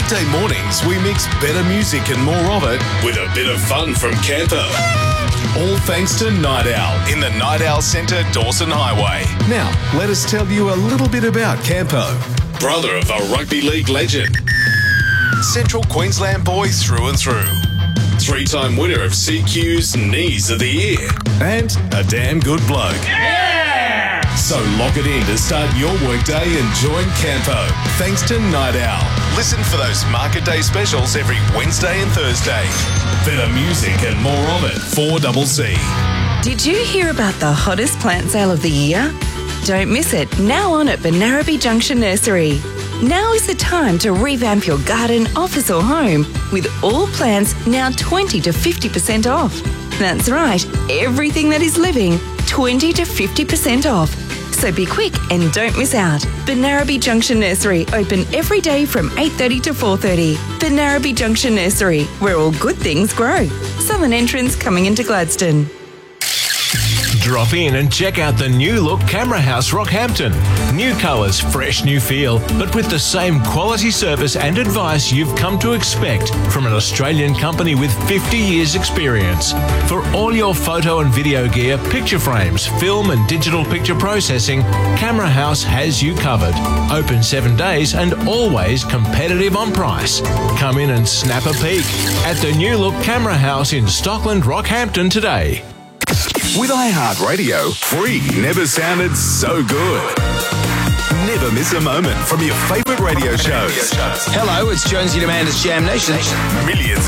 Weekday mornings, we mix better music and more of it with a bit of fun from Campo. All thanks to Night Owl in the Night Owl Centre, Dawson Highway. Now, let us tell you a little bit about Campo. Brother of a rugby league legend. Central Queensland boy through and through. 3-time winner of CQ's Knees of the Year. And a damn good bloke. Yeah! So lock it in to start your workday and join Campo. Thanks to Night Owl. Listen for those Market Day specials every Wednesday and Thursday. Better music and more of it. 4CC. Did you hear about the hottest plant sale of the year? Don't miss it, now on at Benarabi Junction Nursery. Now is the time to revamp your garden, office or home with all plants now 20 to 50% off. That's right, everything that is living, 20 to 50% off. So be quick and don't miss out. Benarabi Junction Nursery, open every day from 8:30 to 4:30. Benarabi Junction Nursery, where all good things grow. Southern entrance coming into Gladstone. Drop in and check out the new look Camera House Rockhampton. New colours, fresh new feel, but with the same quality service and advice you've come to expect from an Australian company with 50 years experience. For all your photo and video gear, picture frames, film and digital picture processing, Camera House has you covered. Open 7 days and always competitive on price. Come in and snap a peek at the new look Camera House in Stockland, Rockhampton today. With iHeartRadio, free never sounded so good. Never miss a moment from your favourite radio shows. Hello, it's Jonesy and Amanda's Jam Nation. Millions